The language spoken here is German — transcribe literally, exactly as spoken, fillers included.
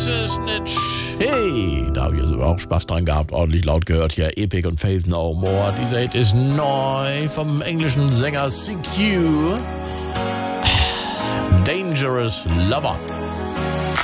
es nicht schön. Da habe ich also auch Spaß dran gehabt, ordentlich laut gehört hier. Epic und Faith No More. Dieser Hit ist neu vom englischen Sänger C Q. Dangerous Lover.